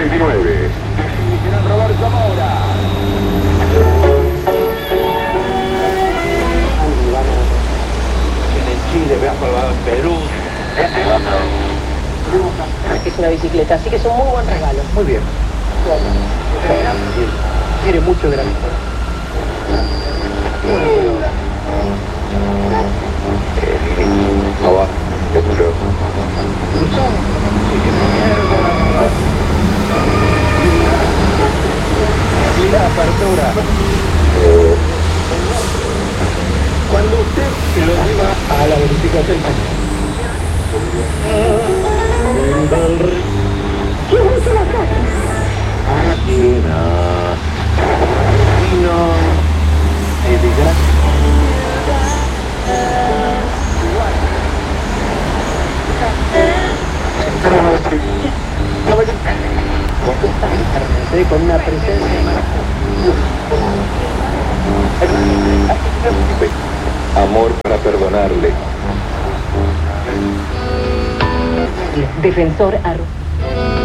29. Roberto Moura. En Chile, me ha salvado en Perú. Es una bicicleta, así que es un muy buen regalo. Muy bien. Quiere mucho de la Abajo. Dentro. la apertura. Cuando usted se lo lleva a la verificación. ¿Qué gusto la casa? China. Vino. Con una presencia Amor para perdonarle. Defensor